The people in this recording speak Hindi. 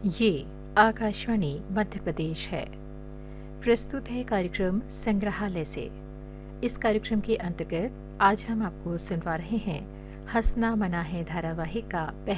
ये आकाशवाणी मध्य प्रदेश है। प्रस्तुत है कार्यक्रम संग्रहालय से। इस कार्यक्रम के अंतर्गत आज हम आपको सुनवा रहे हैं हंसना मना है धारावाहिक का